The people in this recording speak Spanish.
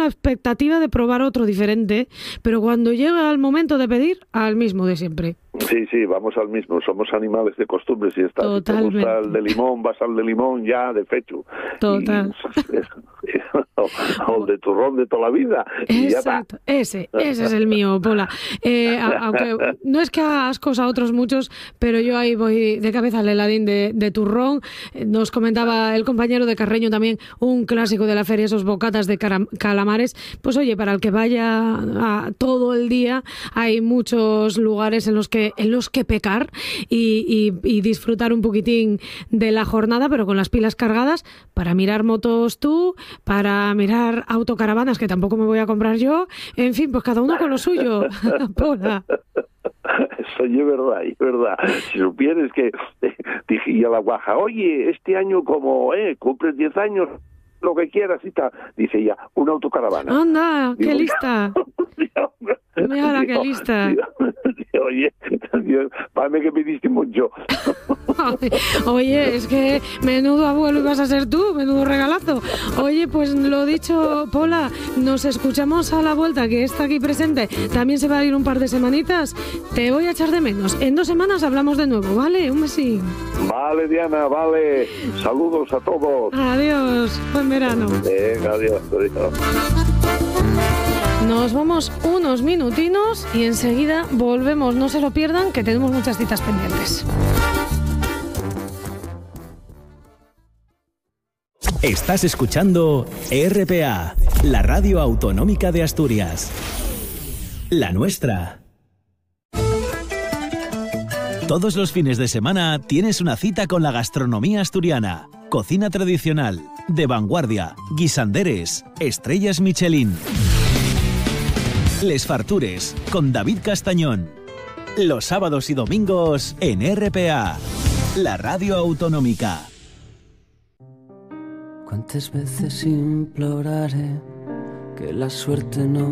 la expectativa de probar otro diferente, pero cuando llega el momento de pedir, al mismo de siempre. Sí, vamos al mismo, somos animales de costumbres y está. Si te gusta el de limón, vas al de limón ya, de fecho. Total. O de turrón de toda la vida. Exacto, ese es el mío, Pola. Aunque no es que hagas cosa a otros muchos, pero yo ahí voy de cabeza al heladín de turrón. Nos comentaba el compañero de Carreño también, un clásico de la feria, esos bocatas de calamares. Pues oye, para el que vaya todo el día, hay muchos lugares en los que pecar y disfrutar un poquitín de la jornada, pero con las pilas cargadas, para mirar motos tú, para mirar autocaravanas, que tampoco me voy a comprar yo. En fin, pues cada uno con lo suyo. Pola. Eso es verdad. Si supieras que dije a la guaja, oye, este año como cumples 10 años, lo que quieras y tal, dice ella, una autocaravana. Anda, qué lista. Mira, qué lista. Oye, pame que me diste mucho. Oye, es que menudo abuelo ibas a ser tú, menudo regalazo. Oye, pues lo dicho, Pola, nos escuchamos a la vuelta, que está aquí presente. También se va a ir un par de semanitas. Te voy a echar de menos. En 2 semanas hablamos de nuevo, ¿vale? Un besín. Vale, Diana, vale. Saludos a todos. Adiós. Buen verano. Venga, adiós. Nos vamos unos minutinos y enseguida volvemos. No se lo pierdan, que tenemos muchas citas pendientes. Estás escuchando RPA, la radio autonómica de Asturias. La nuestra. Todos los fines de semana tienes una cita con la gastronomía asturiana. Cocina tradicional, de vanguardia, guisanderes, estrellas Michelin. Les Fartures, con David Castañón. Los sábados y domingos en RPA, la radio autonómica. ¿Cuántas veces imploraré que la suerte no